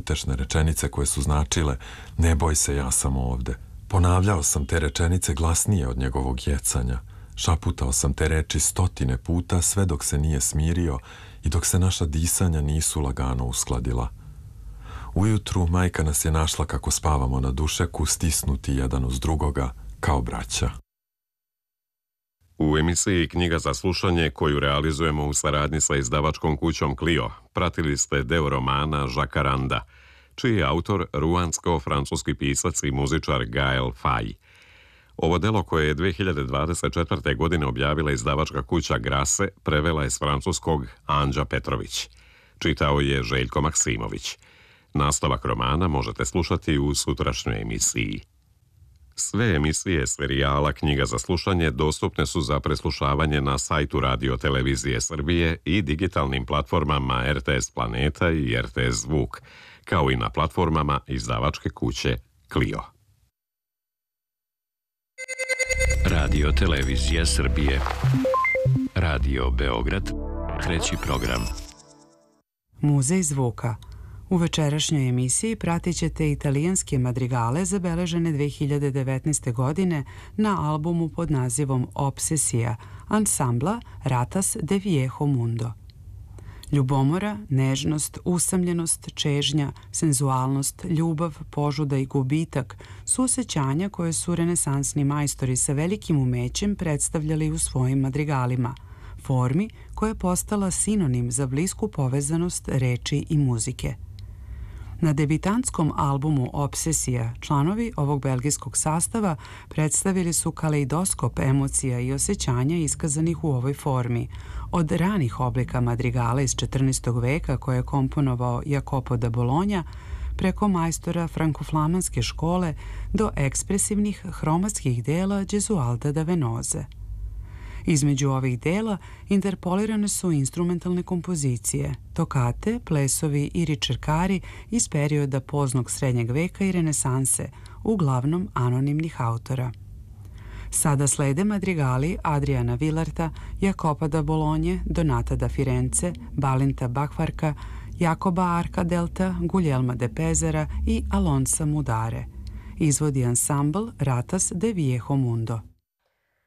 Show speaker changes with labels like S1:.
S1: utešne rečenice koje su značile ne boj se, ja sam ovde. Ponavljao sam te rečenice glasnije od njegovog jecanja. Šaputao sam te reči 100 puta sve dok se nije smirio i dok se naša disanja nisu lagano uskladila. Ujutru majka nas je našla kako spavamo na dušeku, stisnuti jedan uz drugoga, kao braća.
S2: U emisiji Knjiga za slušanje, koju realizujemo u saradnji sa izdavačkom kućom Clio, pratili ste deo romana Žakaranda, čiji je autor ruansko-francuski pisac i muzičar Gael Faye. Ovo delo, koje je 2024. godine objavila izdavačka kuća Grase, prevela je s francuskog Anđa Petrović. Čitao je Željko Maksimović. Nastavak romana možete slušati u sutrašnjoj emisiji. Sve emisije serijala Knjiga za slušanje dostupne su za preslušavanje na sajtu Radio Televizije Srbije i digitalnim platformama RTS Planeta i RTS Zvuk, kao i na platformama izdavačke kuće Clio.
S3: Radio Televizija Srbije. Radio Beograd. Treći program.
S4: Muzej zvuka. U večerašnjoj emisiji pratit ćete italijanske madrigale zabeležene 2019. godine na albumu pod nazivom Obsesija, ansambla Ratas de Viejo Mundo. Ljubomora, nežnost, usamljenost, čežnja, senzualnost, ljubav, požuda i gubitak su osjećanja koje su renesansni majstori sa velikim umećem predstavljali u svojim madrigalima, formi koja je postala sinonim za blisku povezanost reči i muzike. Na debitantskom albumu Obsesija članovi ovog belgijskog sastava predstavili su kaleidoskop emocija i osjećanja iskazanih u ovoj formi, od ranih oblika madrigala iz 14. veka koje je komponovao Jacopo da Bologna, preko majstora frankoflamanske škole do ekspresivnih hromatskih dela Gesualda da Venoze. Između ovih dela interpolirane su instrumentalne kompozicije, tokate, plesovi i ričerkari iz perioda poznog srednjeg veka i renesanse, uglavnom anonimnih autora. Sada slede madrigali Adriana Vilarta, Jacopa da Bologne, Donata da Firenze, Balinta Bakvarka, Jakoba Arkadelta, Guglielma de Pezera i Alonsa Mudare. Izvodi ansambl Ratas de Viejo Mundo.